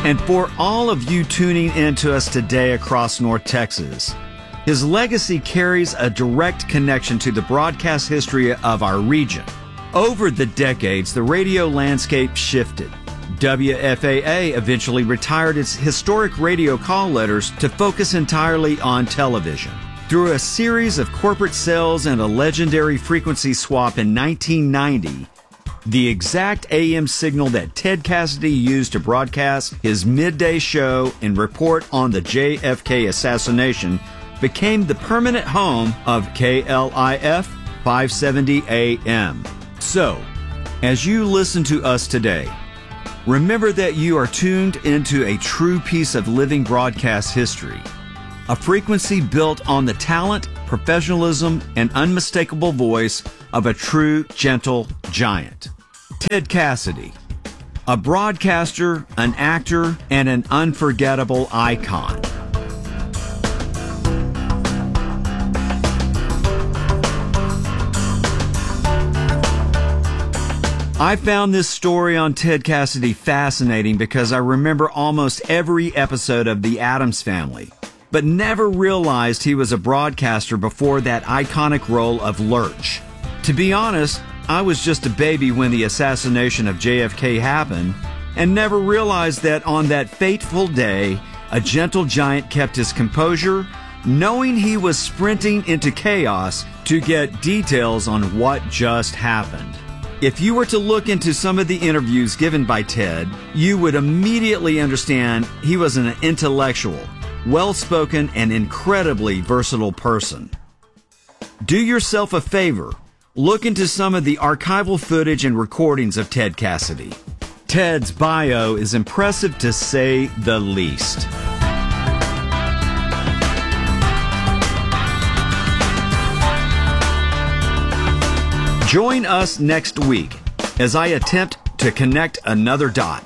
and for all of you tuning in to us today across North Texas. His legacy carries a direct connection to the broadcast history of our region. Over the decades, the radio landscape shifted. WFAA eventually retired its historic radio call letters to focus entirely on television. Through a series of corporate sales and a legendary frequency swap in 1990, the exact AM signal that Ted Cassidy used to broadcast his midday show and report on the JFK assassination became the permanent home of KLIF 570 AM. So, as you listen to us today, remember that you are tuned into a true piece of living broadcast history, a frequency built on the talent, professionalism, and unmistakable voice of a true, gentle giant. Ted Cassidy, a broadcaster, an actor, and an unforgettable icon. I found this story on Ted Cassidy fascinating because I remember almost every episode of The Addams Family, but never realized he was a broadcaster before that iconic role of Lurch. To be honest, I was just a baby when the assassination of JFK happened and never realized that on that fateful day, a gentle giant kept his composure, knowing he was sprinting into chaos to get details on what just happened. If you were to look into some of the interviews given by Ted, you would immediately understand he was an intellectual, well-spoken, and incredibly versatile person. Do yourself a favor. Look into some of the archival footage and recordings of Ted Cassidy. Ted's bio is impressive to say the least. Join us next week as I attempt to connect another dot.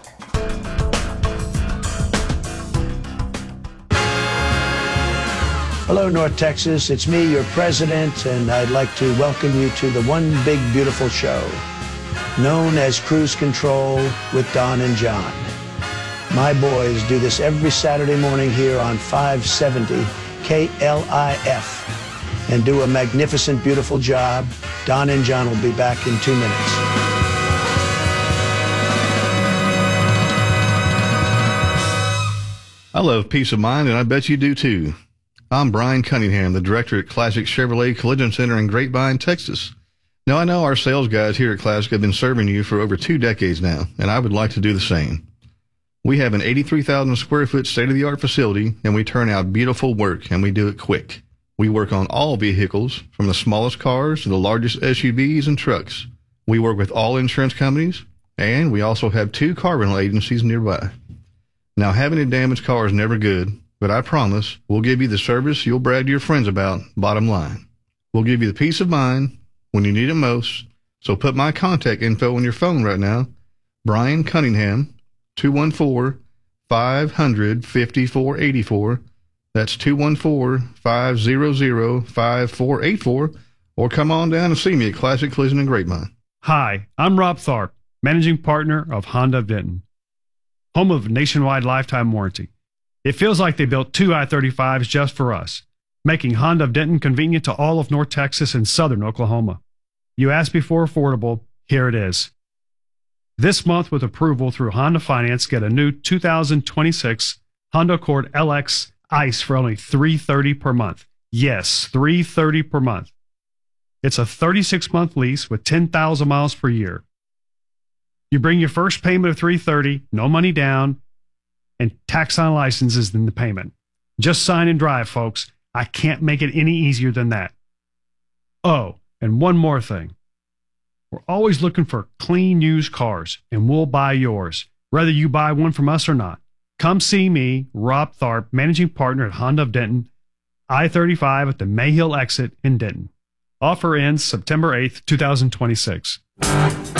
Hello, North Texas. It's me, your president, and I'd like to welcome you to the One Big Beautiful Show, known as Cruise Control with Don and John. My boys do this every Saturday morning here on 570 KLIF and do a magnificent, beautiful job. Don and John will be back in 2 minutes. I love peace of mind, and I bet you do too. I'm Brian Cunningham, the director at Classic Chevrolet Collision Center in Grapevine, Texas. Now, I know our sales guys here at Classic have been serving you for over 2 decades now, and I would like to do the same. We have an 83,000 square foot state-of-the-art facility, and we turn out beautiful work, and we do it quick. We work on all vehicles, from the smallest cars to the largest SUVs and trucks. We work with all insurance companies, and we also have 2 car rental agencies nearby. Now, having a damaged car is never good, but I promise we'll give you the service you'll brag to your friends about, bottom line. We'll give you the peace of mind when you need it most, so put my contact info on your phone right now. Brian Cunningham, 214-500-5484. That's 214-500-5484, or come on down and see me at Classic Collision in Grapevine. Hi, I'm Rob Tharp, managing partner of Honda of Denton, home of nationwide lifetime warranty. It feels like they built 2 I-35s just for us, making Honda of Denton convenient to all of North Texas and southern Oklahoma. You asked before affordable, here it is. This month, with approval through Honda Finance, get a new 2026 Honda Accord LX ICE for only $330 per month. Yes, $330 per month. It's a 36-month lease with 10,000 miles per year. You bring your first payment of $330, no money down, and tax on licenses in the payment. Just sign and drive, folks. I can't make it any easier than that. Oh, and one more thing. We're always looking for clean used cars, and we'll buy yours, whether you buy one from us or not. Come see me, Rob Tharp, managing partner at Honda of Denton, I-35 at the Mayhill exit in Denton. Offer ends September 8th, 2026.